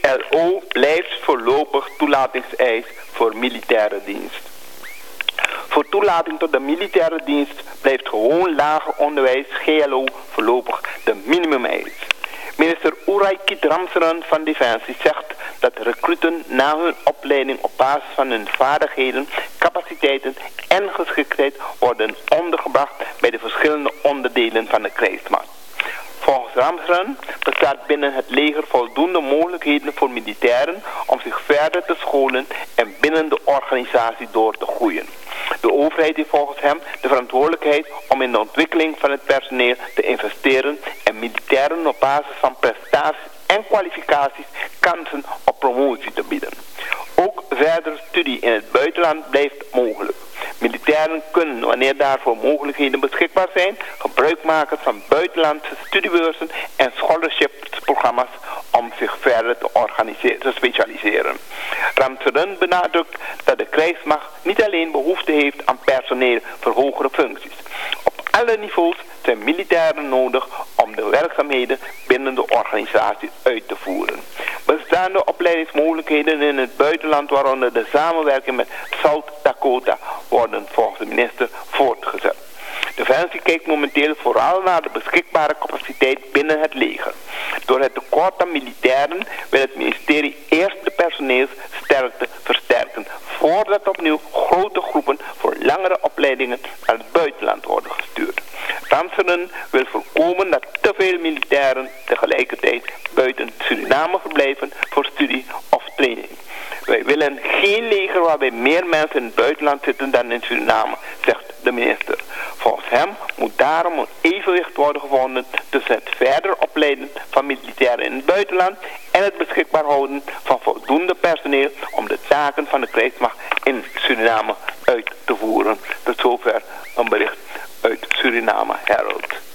LO blijft voorlopig toelatingseis voor militaire dienst. Voor toelating tot de militaire dienst blijft gewoon lager onderwijs GLO voorlopig de minimumeis. Minister Oeray Kitramseren van Defensie zegt dat recruten na hun opleiding op basis van hun vaardigheden, capaciteiten en geschiktheid worden ondergebracht bij de verschillende onderdelen van de krijgsmacht. Volgens Ramseren bestaat binnen het leger voldoende mogelijkheden voor militairen om zich verder te scholen en binnen de organisatie door te groeien. De overheid heeft volgens hem de verantwoordelijkheid om in de ontwikkeling van het personeel te investeren en militairen op basis van prestaties en kwalificaties kansen op promotie te bieden. Ook verdere studie in het buitenland blijft mogelijk. Militairen kunnen, wanneer daarvoor mogelijkheden beschikbaar zijn, gebruik maken van buitenlandse studiebeurzen en scholarshipsprogramma's om zich verder te specialiseren. Ramseren benadrukt dat de krijgsmacht niet alleen behoefte heeft aan personeel voor hogere functies. Op alle niveaus zijn militairen nodig om de werkzaamheden binnen de organisatie uit te voeren. Bestaande opleidingsmogelijkheden in het buitenland, waaronder de samenwerking met South Dakota, worden volgens de minister voortgezet. Defensie kijkt momenteel vooral naar de beschikbare capaciteit binnen het leger. Door het tekort aan militairen wil het ministerie eerst de personeelssterkte versterken, voordat opnieuw grote groepen voor langere opleidingen naar het buitenland worden gestuurd. Ramseren wil voorkomen dat te veel militairen tegelijkertijd buiten Suriname verblijven voor studie of training. Wij willen geen leger waarbij meer mensen in het buitenland zitten dan in Suriname, zegt de minister. Volgens hem moet daarom een evenwicht worden gevonden tussen het verder opleiden van militairen in het buitenland en het beschikbaar houden van voldoende personeel om de taken van de krijgsmacht in Suriname uit te voeren. Tot zover een bericht uit Suriname Herald.